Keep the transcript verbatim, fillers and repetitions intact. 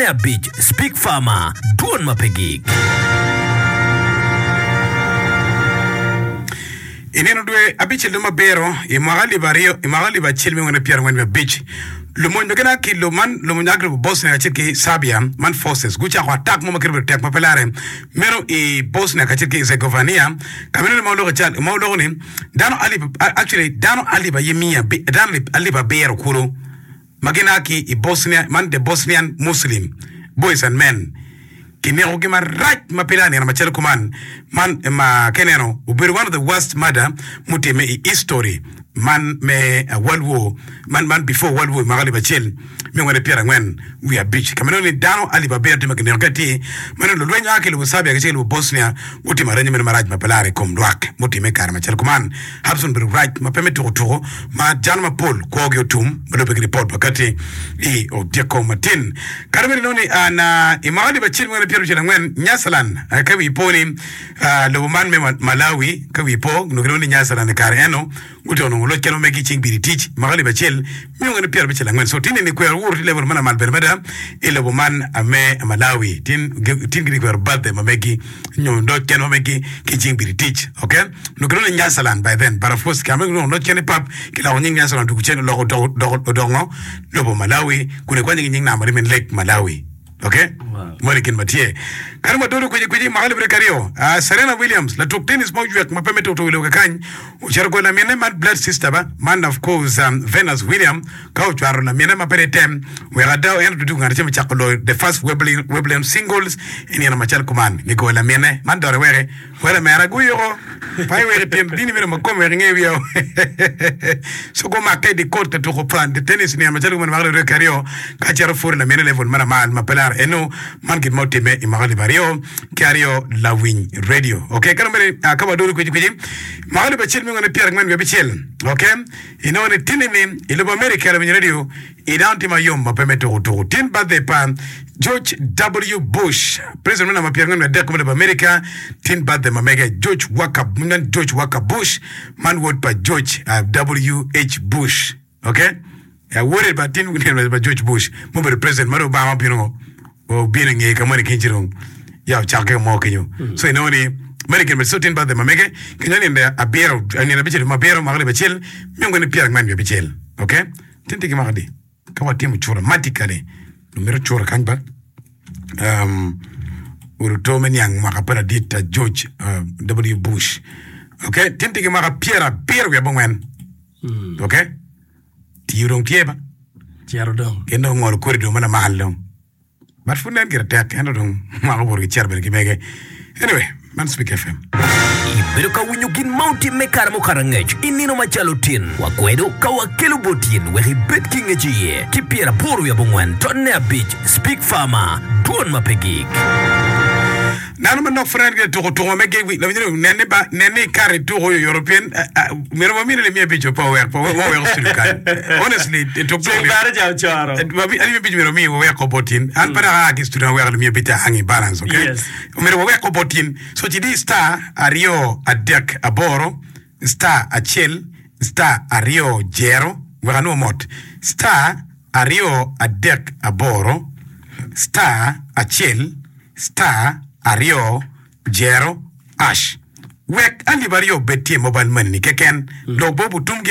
Beach, Speak Farmer, Duon Mapegik. Ineno dwe abiche luma bero imagali bario imagali bachilme ngone pierre ngone beach lumo ndogena ki luman lumo nyagre Bosnia chiki Serbia man forces gucha kwa attack mo makirbe tek mapelare mero i Bosnia chiki Herzegovina kamino mo logo chat mo logo ni dano ali actually dano ali ba yemia dano ali ba bero kuro magina ki i Bosnia man the Bosnian Muslim boys and men kinero kima right mapelani na machelo kuman man ma keneno ubiri one of the worst murder muti me history man me uh, world war man man before world war magali bachel me ngone pera ngwen we are beach kameno ni dano ali baber de makinero gati mano lo lwenya akele busabia kachelo Bosnia muti marenye me maraj mapelare kom dwak muti me kar machelo kuman habson bir right mapeme to to ma janma pol ko gyotum bado pe report bakati e objeko matin karmeni noni ana imali bachel ngone pera chela ngwen nyasalan kawi poni lo man me Malawi kawi po no ni nyasalan kar eno utono lo kelo meki ching biri teach magali bachel mi ngone pierre bachel ngwen so tin ni kwer wur level mana mal berbeda ile bo man ame Malawi tin tin gri kwer badde mameki nyo ndo keno meki ki ching biri teach okay no kelo ni nyasalan by then but of course kamen no no kene pap kila onyi nyasalan du kucheno lo do do dongo lo bo Malawi kune kwani nying na mari men lake Malawi okay wow. Morikin Matie karma dodo kwenye kwenye mahali brekario uh, Serena Williams la top tennis moju ya mapeme to to ile kakany uchargo na miene man blood sister ba man of course um, Venus Williams ka ucharo na miene mapere tem we radao endo tutu ngana chema chakolo the first Wimbledon Wimbledon singles ini na machal kuman niko la miene man dore were were mera guyo pai were tem dini mera makome ngewi yo so go makai di court to ko plan the tennis ni machal kuman mahali brekario ka charo for na miene level mana mal mapela eno man ki motime imagali bario kario la win radio okay kana mbele akaba dori kweji kweji magali bachel mi ngone pierre ngman bechel okay ino ne tinini ile ba America la win radio idanti mayom mapeme to to tin ba de pan George W Bush president na mapierre ngone de komle ba America tin ba de mamega George Walker munan George Walker Bush man word by George uh, W H Bush okay ya worried about tin ba George Bush mo be president maro ba ma pino o bien nge kamari kinjiro ya chake mo kinyo so ino ni American but certain by the mamege kinyani nda abero ani na bichel mabero magale bichel mingo ni pierre man bichel okay tinte ki magadi kawa timu chura matikale numero chura kanba um uruto menyang makapara dita George uh, W Bush okay tinte ki maga pierre pierre ya bongwen okay tiurong tieba tiaro dong kendo ngor corridor mana mahal dong but for that get attack and don't mago charbe ki mege anyway man speak F M Iberuka winyugin mountain mekar mo karangej inino machalutin wakwedo kawakelo botin wehi bet kingejiye kipiera poru ya bongwan tonne beach Speak Farmer Duon Mapegik nanu man no friend get to to mege wi la nene ba nene kare to European mero ba mine le mi bicho power power power sulkan honestly it took so bare jaw charo ba bi ali bicho mero mi we ko botin an para ha ki student we le mi bita hangi balance okay mero we ko botin so ti di star ario adek aboro star achel star ario jero we no mot star ario adek aboro star achel star ario jero ash wek ali bario betie mobile money keken lo bobu tumge